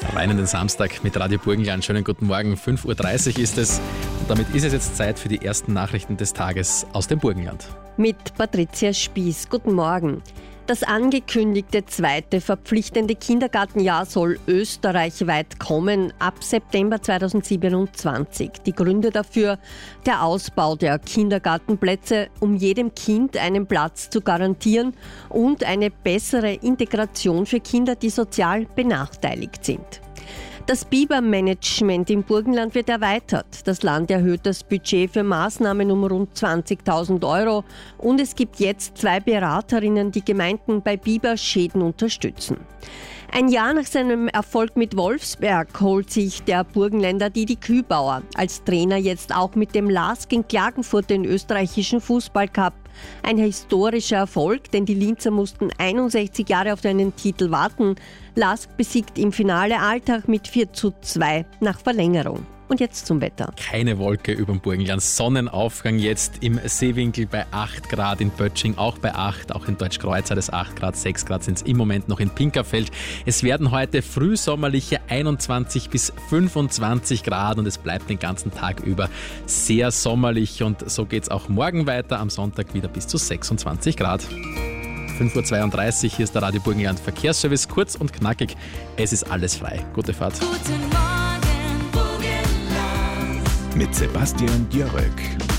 Rein in den Samstag mit Radio Burgenland. Schönen guten Morgen, 5.30 Uhr ist es. Und damit ist es jetzt Zeit für die ersten Nachrichten des Tages aus dem Burgenland. Mit Patricia Spieß. Guten Morgen. Das angekündigte zweite verpflichtende Kindergartenjahr soll österreichweit kommen ab September 2027. Die Gründe dafür: der Ausbau der Kindergartenplätze, um jedem Kind einen Platz zu garantieren, und eine bessere Integration für Kinder, die sozial benachteiligt sind. Das Bibermanagement im Burgenland wird erweitert. Das Land erhöht das Budget für Maßnahmen um rund 20.000 Euro und es gibt jetzt 2 Beraterinnen, die Gemeinden bei Biberschäden unterstützen. Ein Jahr nach seinem Erfolg mit Wolfsberg holt sich der Burgenländer Didi Kübauer als Trainer jetzt auch mit dem LASK in Klagenfurt den österreichischen Fußballcup. Ein historischer Erfolg, denn die Linzer mussten 61 Jahre auf einen Titel warten. LASK besiegt im Finale Altach mit 4:2 nach Verlängerung. Und jetzt zum Wetter. Keine Wolke über dem Burgenland. Sonnenaufgang jetzt im Seewinkel bei 8 Grad, in Böttching auch bei 8, auch in Deutschkreuz hat es 8 Grad, 6 Grad sind es im Moment noch in Pinkerfeld. Es werden heute frühsommerliche 21 bis 25 Grad und es bleibt den ganzen Tag über sehr sommerlich und so geht es auch morgen weiter, am Sonntag wieder bis zu 26 Grad. 5.32 Uhr, hier ist der Radio Burgenland Verkehrsservice, kurz und knackig, es ist alles frei. Gute Fahrt. Mit Sebastian Djörröck.